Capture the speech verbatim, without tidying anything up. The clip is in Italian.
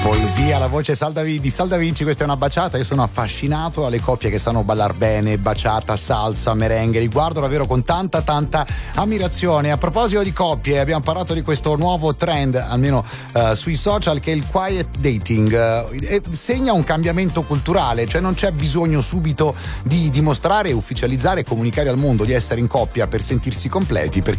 Poesia, la voce Saldavi, di Saldavinci, questa è una baciata. Io sono affascinato alle coppie che sanno ballar bene, baciata, salsa, merengue, li guardo davvero con tanta tanta ammirazione. A proposito di coppie, abbiamo parlato di questo nuovo trend, almeno uh, sui social, che è il quiet dating. Uh, e segna un cambiamento culturale, cioè non c'è bisogno subito di dimostrare, ufficializzare e comunicare al mondo di essere in coppia per sentirsi completi, perché